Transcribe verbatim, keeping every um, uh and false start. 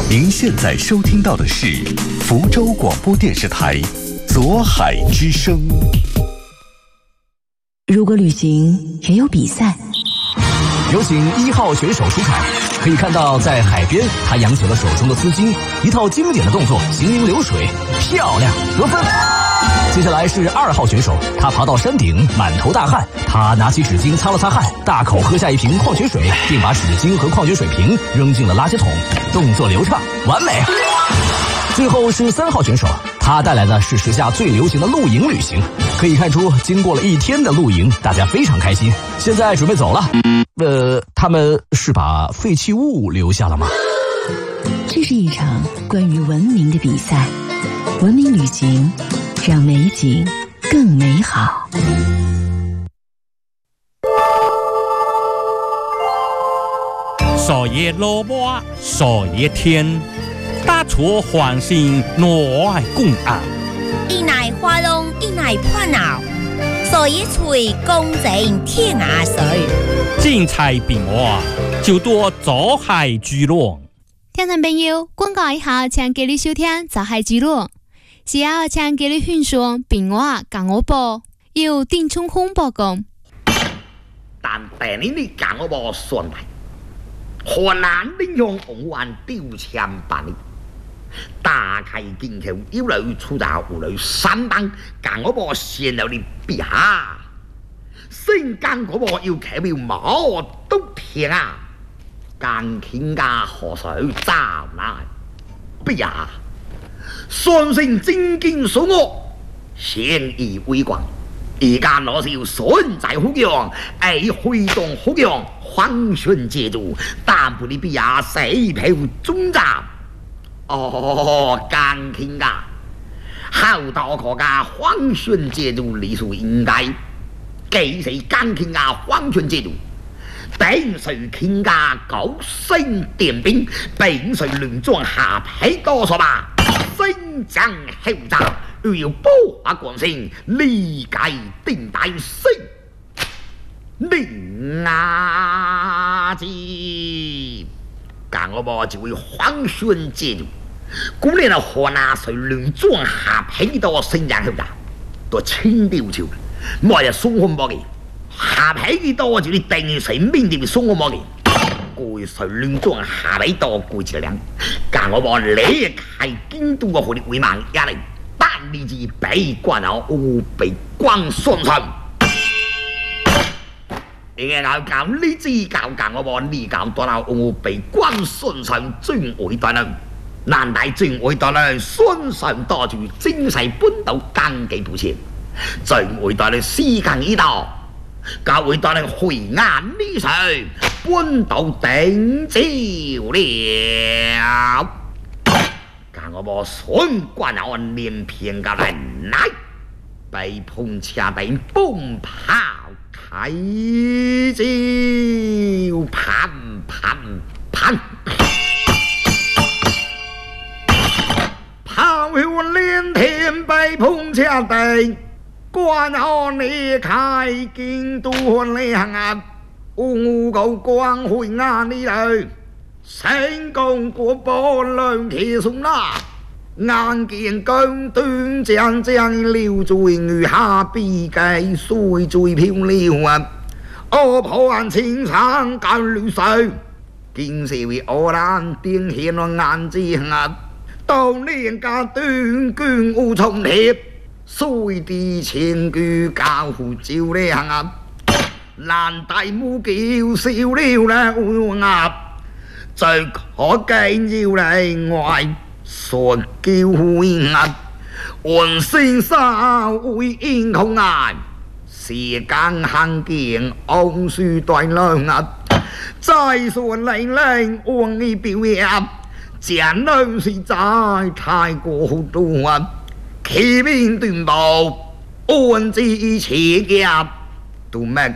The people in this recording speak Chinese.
您现在收听到的是福州广播电视台左海之声。 如果旅行也有比赛， 有请一号选手出场。可以看到，在海边，他扬起了手中的丝巾，一套经典的动作，行云流水，漂亮，得分。接下来是二号选手，他爬到山顶，满头大汗，他拿起纸巾擦了擦汗，大口喝下一瓶矿泉水，并把纸巾和矿泉水瓶扔进了垃圾桶，动作流畅，完美。最后是三号选手，他带来的是时下最流行的露营旅行。可以看出，经过了一天的露营，大家非常开心。现在准备走了。呃，他们是把废弃物留下了吗？ 这是一场关于文明的比赛，文明旅行让美景更美好。 少爷萝卜，少爷天，大厨欢心挪爱共爱。 一奶花龙，一奶破脑，所以吹公正天涯水。 精彩变化，就多走海聚落。 听众朋友，广告以後請繼續收聽走海聚落。之後請繼續欣賞變化港澳報，由丁春紅報告。 但第年的港澳報算來，河南領向紅灣丟錢辦理。打開金口，有來出閘，有來三當，港澳報先有你比下。新港澳報要開表冇都聽啊！càng khiến ga河水站來，不呀！相信正經所惡，先以為光。而家攞少順在好強，誒揮動好強，황順借助，但不你比呀死票中站。哦，càng khiến ga，好多國家황順借助理所應該，幾時càng khiến ga 황順借助？頂水傾家九星點兵，丙水亂撞下皮多數吧，星將後雜，又要波下廣星，理解定大星，令亞子，港澳報就會황順接住，古年啊河南水亂撞下皮多星將後雜，都清掉潮，莫日鬆空波嘅。下皮多就你定水面點鬆我冇嘅，攰水亂撞下皮多攰住兩，但我話你係京都嘅學歷會盲一嚟，但你自被關啊，我被關信信。你嘅咬教呢支教教我話你教多啦，我被關信信專會多啦，難大專會多啦，信信多住精細搬到更幾步前，專會多啦時間呢度。教會帶領回眼呢水，搬到頂朝了。教我把손關按連片嘅人來，被碰車頂崩炮開招，噴噴噴，炮響連天被碰車頂。關河你開京都亮啊，烏狗光會眼你來，成功過波兩騎送啦，眼見更斷將將撩醉女下必計水最漂亮啊，我破案青山幹綠水，見社會惡難定顯我眼睛啊，到年家斷捐無重貼。水地千句教父照亮啊，難大母叫笑了啦鴨，最可敬要嚟外說叫會鴨，換先生會英雄啊，時間行見昂樹對亮啊，再說嚟嚟往你表演，簡直是在太過多啊！騎兵斷步，安置切夾，都咩